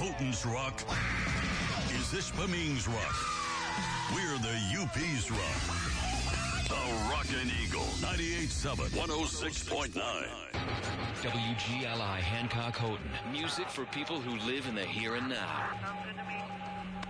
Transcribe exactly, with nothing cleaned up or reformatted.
Houghton's Rock is Ishpeming's Rock. We're the U P's Rock. The Rockin' Eagle, ninety-eight point seven, one oh six point nine. W G L I Hancock Houghton. Music for people who live in the here and now.